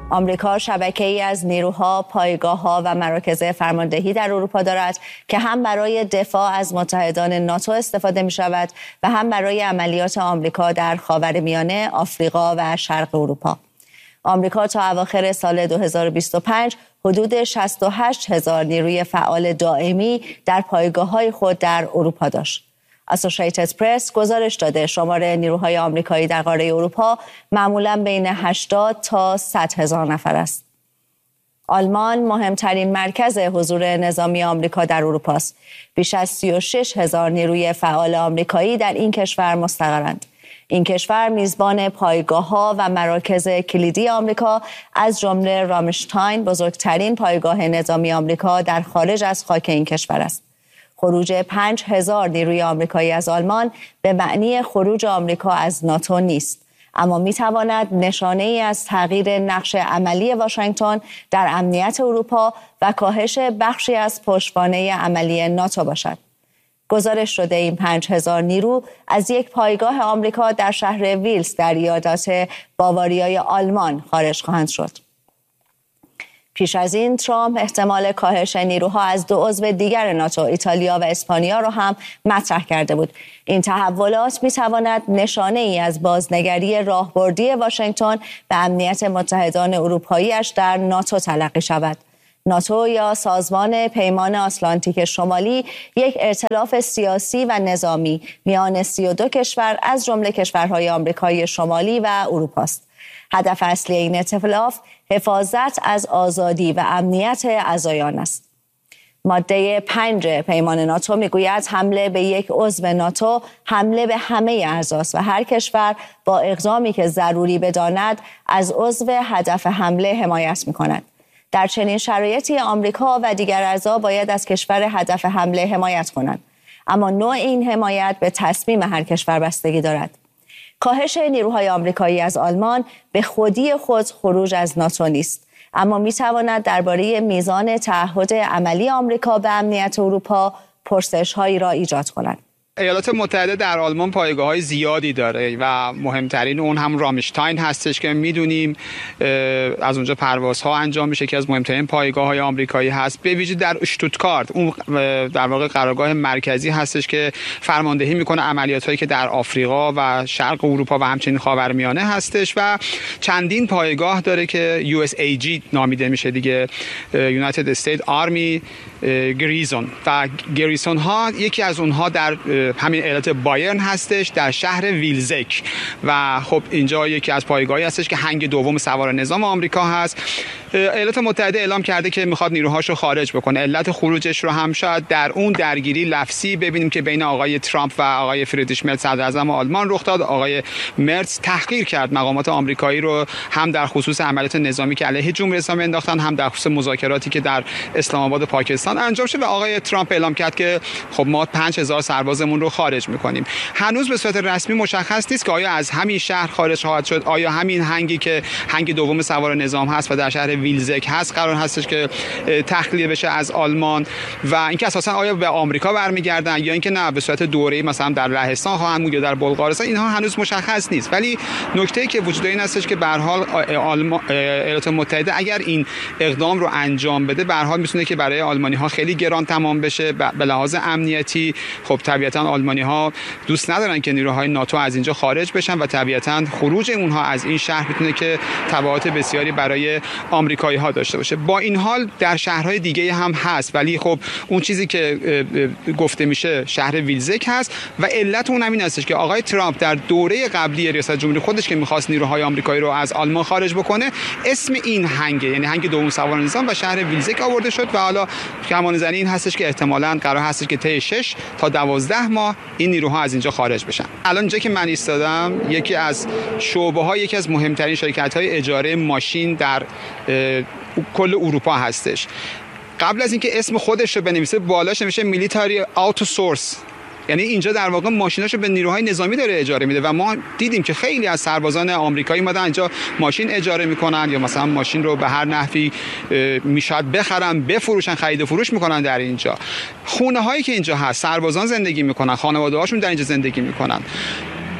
آمریکا شبکه‌ای از نیروها، پایگاه‌ها و مراکز فرماندهی در اروپا دارد که هم برای دفاع از متحدان ناتو استفاده می‌شود و هم برای عملیات آمریکا در خاورمیانه، آفریقا و شرق اروپا. آمریکا تا اواخر سال 2025 حدود 68,000 نیروی فعال دائمی در پایگاه‌های خود در اروپا داشت. اسوسییتد پرس گزارش داده شمار نیروهای آمریکایی در قاره اروپا معمولاً بین 80 تا 100,000 نفر است. آلمان مهمترین مرکز حضور نظامی آمریکا در اروپا است. بیش از 36,000 نیروی فعال آمریکایی در این کشور مستقرند. این کشور میزبان پایگاه‌ها و مراکز کلیدی آمریکا از جمله رامشتاین، بزرگترین پایگاه نظامی آمریکا در خارج از خاک این کشور است. خروج 5,000 نیروی آمریکایی از آلمان به معنی خروج آمریکا از ناتو نیست، اما می‌تواند نشانه‌ای از تغییر نقش عملی واشنگتن در امنیت اروپا و کاهش بخشی از پشتوانه عملی ناتو باشد. گزارش شده این 5,000 نیرو از یک پایگاه آمریکا در شهر ویلز در ایالات باواریای آلمان خارج خواهند شد. پیش از این ترامپ احتمال کاهش نیروها از 2 عضو دیگر ناتو، ایتالیا و اسپانیا را هم مطرح کرده بود. این تحولات می‌تواند نشانه‌ای از بازنگری راهبردی واشنگتن به امنیت متحدان اروپایی‌اش در ناتو تلقی شود. ناتو یا سازمان پیمان آتلانتیک شمالی یک ائتلاف سیاسی و نظامی میان 32 کشور از جمله کشورهای آمریکای شمالی و اروپا است. هدف اصلی این ائتلاف حفاظت از آزادی و امنیت اعضایان است. ماده 5 پیمان ناتو میگوید حمله به یک عضو ناتو حمله به همه اعضاست و هر کشور با اقدامی که ضروری بداند از عضو هدف حمله حمایت می‌کند. در چنین شرایطی آمریکا و دیگر اعضا باید از کشور هدف حمله حمایت کنند، اما نوع این حمایت به تصمیم هر کشور بستگی دارد. کاهش نیروهای آمریکایی از آلمان به خودی خود خروج از ناتو نیست، اما می‌تواند درباره میزان تعهد عملی آمریکا به امنیت اروپا پرسش‌هایی را ایجاد کند. ایالات متحده در آلمان پایگاه‌های زیادی داره و مهمترین اون هم رامشتاین هستش که میدونیم از اونجا پروازها انجام میشه که از مهمترین پایگاه‌های آمریکایی هست. به ویژه در اشتوتگارت اون در واقع قرارگاه مرکزی هستش که فرماندهی میکنه عملیاتایی که در آفریقا و شرق اروپا و همچنین خاورمیانه هستش و چندین پایگاه داره که USAG نامیده میشه دیگه، United States Army گریزون و گریزون ها یکی از اونها در همین ایالت بایرن هستش در شهر ویلزک و خب اینجا یکی از پایگاهی هستش که هنگ دوم سوار نظام آمریکا هست. ایالات متحده اعلام کرده که میخواد نیروهاشو خارج بکنه. علت خروجش رو هم شاید در اون درگیری لفظی ببینیم که بین آقای ترامپ و آقای فریدریش مرتز صدر اعظم آلمان رخ داد. آقای مرتز تحقیر کرد مقامات آمریکایی رو هم در خصوص عملیات نظامی که علیه جمهوری اسلامی انداختن، هم در خصوص مذاکراتی که در اسلام آباد پاکستان انجام شد و آقای ترامپ اعلام کرد که خب ما 5,000 سربازمون رو خارج میکنیم. هنوز به صورت رسمی مشخص نیست که آیا از همین شهر خارج خواهد شد، آیا همین هنگی که هنگ دوم سوار نظام هست و در شهر ویلزک هست قرار هستش که تخلیه بشه از آلمان و اینکه اساسا آیا به آمریکا برمیگردن یا اینکه نه به صورت دوره‌ای مثلا در لهستان خواهند بود یا در بلغارستان، اینها هنوز مشخص نیست. ولی نکته‌ای که وجود این هستش که به هر حال ایالات متحده اگر این اقدام رو انجام بده به هر حال میتونه که برای آلمانی‌ها خیلی گران تمام بشه. به لحاظ امنیتی خب طبیعتاً آلمانی‌ها دوست ندارن که نیروهای ناتو از اینجا خارج بشن و طبیعتاً خروج اونها از این شهر میتونه که تبعات بسیاری برای آمریکایی‌ها داشته باشه. با این حال در شهرهای دیگه هم هست، ولی خب اون چیزی که گفته میشه شهر ویلزک هست و علت اون همین هستش که آقای ترامپ در دوره قبلی ریاست جمهوری خودش که می‌خواست نیروهای آمریکایی رو از آلمان خارج بکنه اسم این هنگ یعنی هنگ دوم سوار نظام و شهر ویلزک آورده شد و حالا گمانه‌زنی این هستش که احتمالاً قرار هستش که طی 6 تا 12 ماه این نیروها از اینجا خارج بشن. الان اینجا که من ایستادم یکی از شعبه‌های یکی از مهمترین شرکت‌های اجاره ماشین در کل اروپا هستش. قبل از اینکه اسم خودش رو بنویسه بالاش نوشته میلیتاری آوتو سورس، یعنی اینجا در واقع ماشیناشو به نیروهای نظامی داره اجاره میده و ما دیدیم که خیلی از سربازان آمریکایی اومدن اینجا ماشین اجاره میکنن یا مثلا ماشین رو به هر نحوی میشد بخرن بفروشن، خرید و فروش میکنن در اینجا. خونه هایی که اینجا هست سربازان زندگی میکنن، خانواده هاشون در اینجا زندگی میکنن.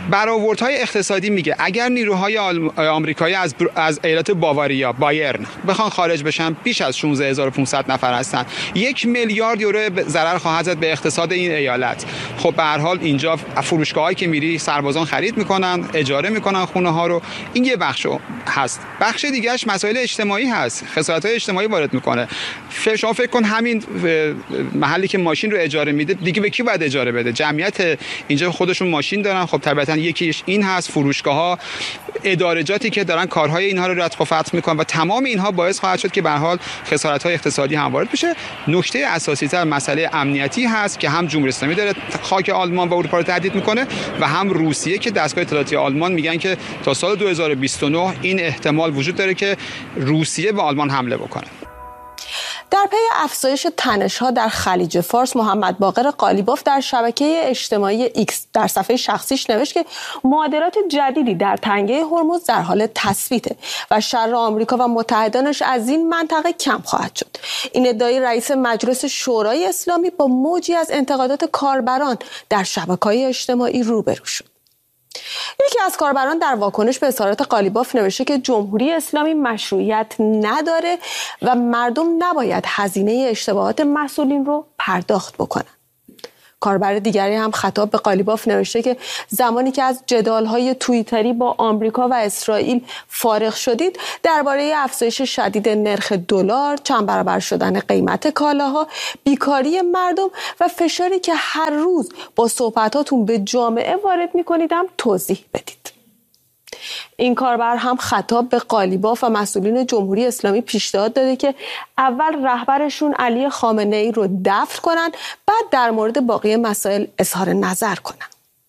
برآوردهای اقتصادی میگه اگر نیروهای آمریکایی از ایالت باواریا بایرن بخوان خارج بشن بیش از 16500 نفر هستن. 1 میلیارد یورو ضرر خواهد زد به اقتصاد این ایالت. خب به هر حال اینجا فروشگاهایی که میری سربازان خرید میکنن، اجاره میکنن خونه ها رو. این یه بخش هست. بخش دیگهش مسائل اجتماعی هست. خسارت‌های اجتماعی وارد میکنه. شما فکر کن همین محلی که ماشین رو اجاره میده دیگه به کی باید اجاره بده؟ جمعیت اینجا خودشون ماشین دارن. خب طبعا یکیش این هست، فروشگاه‌ها، ادارجاتی که دارن کارهای اینها رو رتق و فتق میکنن و تمام اینها باعث خواهد شد که به هر حال خسارت‌های اقتصادی هم وارد بشه. نکته اساسی‌تر مسئله امنیتی هست که هم جمهوری اسلامی داره خاک آلمان و اروپا رو تهدید میکنه و هم روسیه که دستگاه اطلاعاتی آلمان میگن که تا سال 2029 این احتمال وجود داره که روسیه به آلمان حمله بکنه. در پی افزایش تنش‌ها در خلیج فارس، محمد باقر قالیباف در شبکه اجتماعی ایکس در صفحه شخصیش نوشت که معادلات جدیدی در تنگه هرمز در حال تثبیته و شر آمریکا و متحدانش از این منطقه کم خواهد شد. این ادعای رئیس مجلس شورای اسلامی با موجی از انتقادات کاربران در شبکه‌های اجتماعی روبرو شد. یکی از کاربران در واکنش به اظهارات قالیباف نوشته که جمهوری اسلامی مشروعیت نداره و مردم نباید هزینه اشتباهات مسئولین رو پرداخت بکنن. کاربر دیگری هم خطاب به قالیباف نوشته که زمانی که از جدال‌های توییتری با آمریکا و اسرائیل فارغ شدید، درباره افزایش شدید نرخ دلار، چند برابر شدن قیمت کالاها، بیکاری مردم و فشاری که هر روز با صحبتاتون به جامعه وارد می‌کنیدم توضیح بدید. این کاربر هم خطاب به قالیباف و مسئولین جمهوری اسلامی پیشنهاد داده که اول رهبرشون علی خامنه‌ای رو دفن کنن، بعد در مورد باقی مسائل اظهار نظر کنن.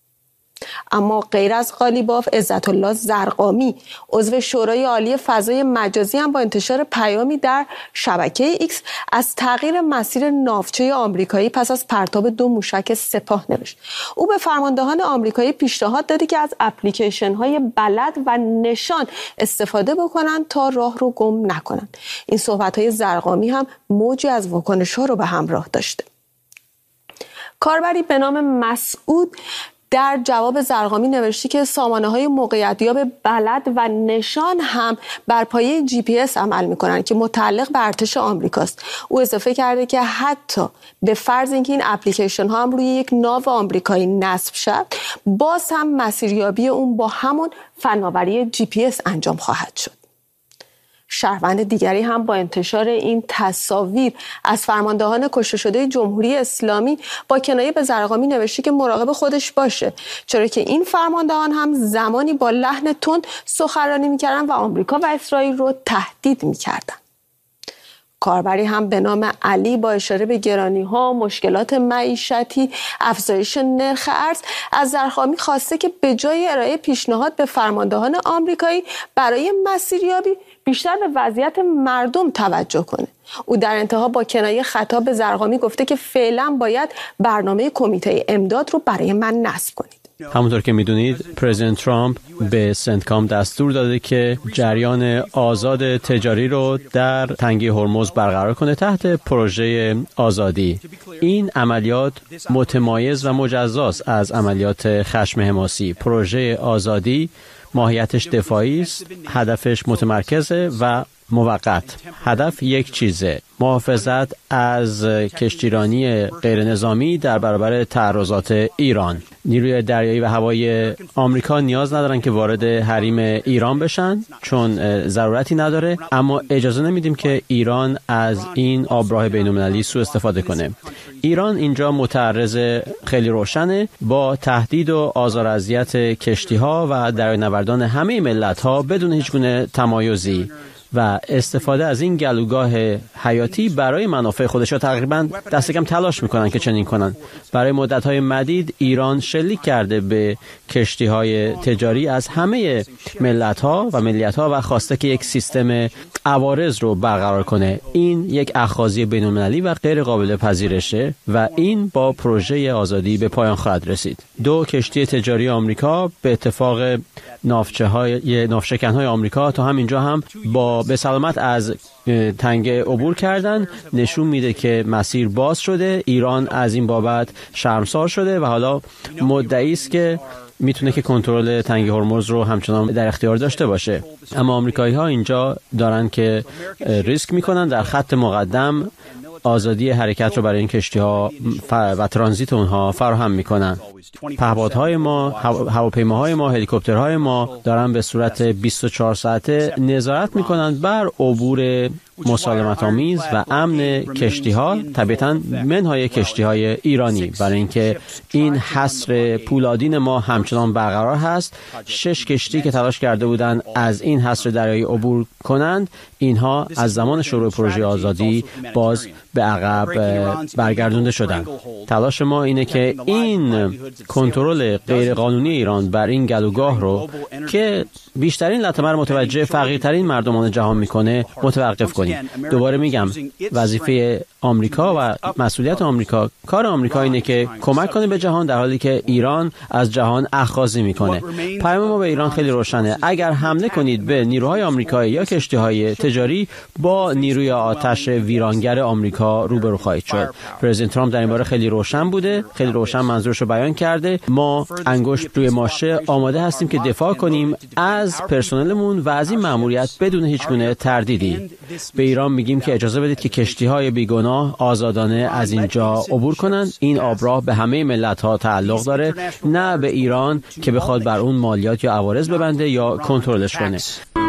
اما غیر از قالیباف، عزت الله زرقامی عضو شورای عالی فضای مجازی هم با انتشار پیامی در شبکه ایکس از تغییر مسیر ناوچه آمریکایی پس از پرتاب 2 موشک سپاه نوشت. او به فرماندهان آمریکایی پیشنهاد داده که از اپلیکیشن‌های بلد و نشان استفاده بکنن تا راه رو گم نکنن. این صحبت‌های زرقامی هم موجی از واکنش‌ها رو به همراه داشته. کاربری به نام مسعود در جواب زرقامی نوشته که سامانه‌های موقعیت‌یاب بلد و نشان هم بر پایه GPS عمل می‌کنند که متعلق به ارتش آمریکاست. او اضافه کرده که حتی به فرض اینکه این اپلیکیشن‌ها هم روی یک ناو آمریکایی نصب شد، باز هم مسیریابی اون با همون فناوری GPS انجام خواهد شد. شهروند دیگری هم با انتشار این تصاویر از فرماندهان کشته شده جمهوری اسلامی با کنایه به زرقامی نوشته که مراقب خودش باشه، چرا که این فرماندهان هم زمانی با لحن تند سخنرانی می‌کردن و آمریکا و اسرائیل رو تهدید می‌کردن. کاربری هم به نام علی با اشاره به گرانی‌ها، مشکلات معیشتی، افزایش نرخ ارز از زرقامی خواسته که به جای ارائه پیشنهاد به فرماندهان آمریکایی برای مسیریابی بیشتر به وضعیت مردم توجه کنه. او در انتها با کنایه خطاب به زرقامی گفته که فعلا باید برنامه کمیته امداد رو برای من نصب کنید. همونطور که میدونید پرزیدنت ترامپ به سنتکام دستور داده که جریان آزاد تجاری رو در تنگه هرمز برقرار کنه تحت پروژه آزادی. این عملیات متمایز و مجزاست از عملیات خشم حماسی. پروژه آزادی ماهیتش دفاعی است، هدفش متمرکزه و موقت. هدف یک چیزه: محافظت از کشتیرانی غیر نظامی در برابر تعرضات ایران. نیروی دریایی و هوایی آمریکا نیاز ندارن که وارد حریم ایران بشن چون ضرورتی نداره، اما اجازه نمیدیم که ایران از این آبراه بین‌المللی سوء استفاده کنه. ایران اینجا متعرض خیلی روشنه با تهدید و آزار و اذیت کشتی‌ها و دریانوردان همه ملت‌ها بدون هیچ گونه تمایزی و استفاده از این گلوگاه حیاتی برای منافع خودشا تقریبا دست کم تلاش میکنن که چنین کنن. برای مدت‌های مدید ایران شلیک کرده به کشتی‌های تجاری از همه ملت‌ها و ملیت‌ها و خواسته که یک سیستم عوارض رو برقرار کنه. این یک اخاذی بین‌المللی و غیر قابل پذیرشه و این با پروژه آزادی به پایان خواهد رسید. 2 کشتی تجاری آمریکا به اتفاق ناوشکن‌های آمریکا تا همینجا هم با به سلامت از تنگه عبور کردن، نشون میده که مسیر باز شده. ایران از این بابت شرمسار شده و حالا مدعی است که میتونه که کنترل تنگه هرمز رو همچنان در اختیار داشته باشه. اما آمریکایی‌ها اینجا دارن که ریسک میکنن، در خط مقدم آزادی حرکت رو برای این کشتی‌ها و ترانزیت اونها فراهم میکنن. پهپادهای ما، هواپیماهای ما، هلیکوپترهای ما دارن به صورت 24 ساعته نظارت میکنن بر عبور مسالمت آمیز و امن کشتی‌ها، طبیعتاً منهای کشتی‌های ایرانی، برای اینکه این حصر پولادین ما همچنان برقرار هست. 6 کشتی که تلاش کرده بودند از این حصر دریایی عبور کنند، اینها از زمان شروع پروژه آزادی باز به عقب برگردونده شدند. تلاش ما اینه که این کنترل غیرقانونی ایران بر این گلوگاه رو که بیشترین لطمه رو متوجه فقیرترین مردمان جهان میکنه متوقف کنیم. دوباره میگم وظیفه آمریکا و مسئولیت آمریکا، کار آمریکا اینه که کمک کنه به جهان، در حالی که ایران از جهان اخاذی میکنه. پیام ما به ایران خیلی روشنه: اگر حمله کنید به نیروهای آمریکایی یا کشتی‌های تجاری، با نیروی آتش ویرانگر آمریکا روبرو خواهید شد. پرزیدنت ترامپ در این باره خیلی روشن بوده، خیلی روشن منظورش رو بیان کرده. ما انگشت روی ماشه آماده هستیم که دفاع کنیم از پرسنلمون و از این مأموریت بدون هیچ گونه تردیدی. به ایران میگیم که اجازه بدید که کشتی‌های بیگناه آزادانه از اینجا عبور کنند. این آبراه به همه ملت‌ها تعلق داره، نه به ایران که بخواد بر اون مالیات یا عوارض ببنده یا کنترلش کنه.